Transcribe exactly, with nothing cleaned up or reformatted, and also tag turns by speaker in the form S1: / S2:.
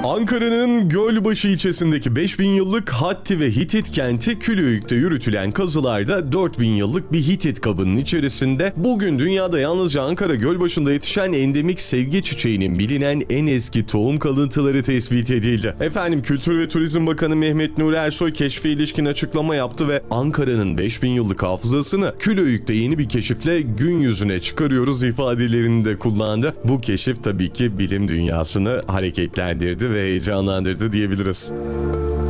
S1: Ankara'nın Gölbaşı ilçesindeki beş bin yıllık Hatti ve Hitit kenti Külüyük'te yürütülen kazılarda dört bin yıllık bir Hitit kabının içerisinde bugün dünyada yalnızca Ankara Gölbaşı'nda yetişen endemik sevge çiçeğinin bilinen en eski tohum kalıntıları tespit edildi. Efendim Kültür ve Turizm Bakanı Mehmet Nuri Ersoy keşfe ilişkin açıklama yaptı ve Ankara'nın beş bin yıllık hafızasını Külüyük'te yeni bir keşifle gün yüzüne çıkarıyoruz ifadelerini de kullandı. Bu keşif tabii ki bilim dünyasını hareketlendirdi ve heyecanlandırdı diyebiliriz.